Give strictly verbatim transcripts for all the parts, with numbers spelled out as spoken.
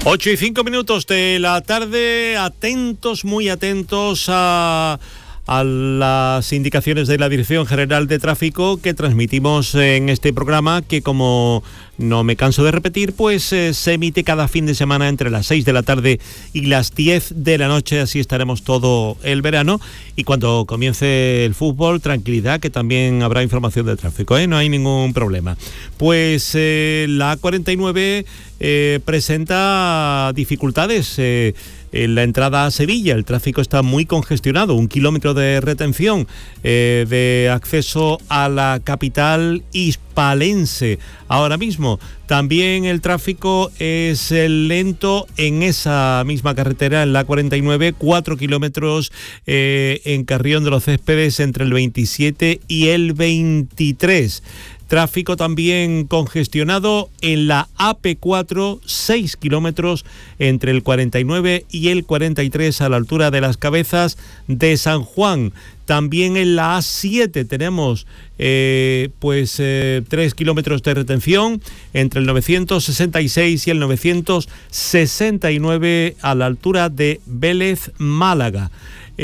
Ocho y cinco minutos de la tarde, atentos, muy atentos a, a las indicaciones de la Dirección General de Tráfico que transmitimos en este programa, que como no me canso de repetir, pues eh, se emite cada fin de semana entre las seis de la tarde y las diez de la noche, así estaremos todo el verano, y cuando comience el fútbol, tranquilidad, que también habrá información de tráfico, ¿eh? No hay ningún problema. Pues eh, la A cuarenta y nueve eh, presenta dificultades eh, en la entrada a Sevilla. El tráfico está muy congestionado, un kilómetro de retención eh, de acceso a la capital hispalense ahora mismo. También el tráfico es lento en esa misma carretera, en la A cuarenta y nueve, cuatro kilómetros eh, en Carrión de los Céspedes entre el veintisiete y el veintitrés. Tráfico también congestionado en la A P cuatro, seis kilómetros entre el cuarenta y nueve y el cuarenta y tres a la altura de las Cabezas de San Juan. También en la A siete tenemos eh, pues eh, tres kilómetros de retención entre el novecientos sesenta y seis y el novecientos sesenta y nueve a la altura de Vélez, Málaga.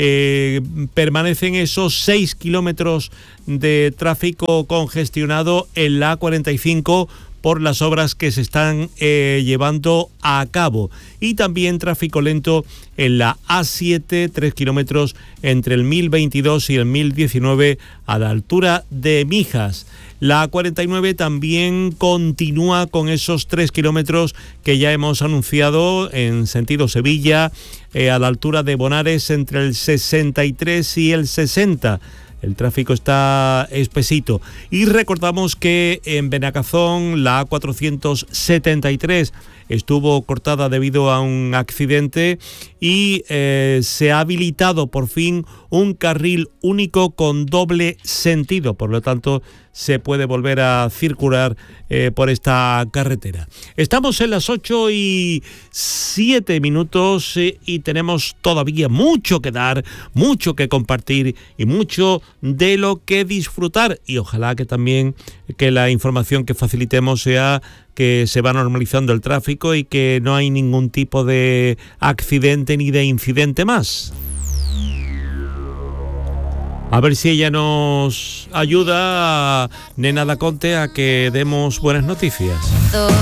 Eh, permanecen esos seis kilómetros de tráfico congestionado en la A cuarenta y cinco por las obras que se están eh, llevando a cabo, y también tráfico lento en la A siete, tres kilómetros entre el mil veintidós y el mil diecinueve a la altura de Mijas. La A cuarenta y nueve también continúa con esos tres kilómetros que ya hemos anunciado en sentido Sevilla, eh, a la altura de Bonares entre el sesenta y tres y el sesenta. El tráfico está espesito. Y recordamos que en Benacazón la A cuatrocientos setenta y tres estuvo cortada debido a un accidente y eh, se ha habilitado por fin un carril único con doble sentido. Por lo tanto, se puede volver a circular eh, por esta carretera. Estamos en las ocho y siete minutos eh, y tenemos todavía mucho que dar, mucho que compartir y mucho de lo que disfrutar. Y ojalá que también que la información que facilitemos sea que se va normalizando el tráfico y que no hay ningún tipo de accidente ni de incidente más. A ver si ella nos ayuda, Nena Daconte, a que demos buenas noticias.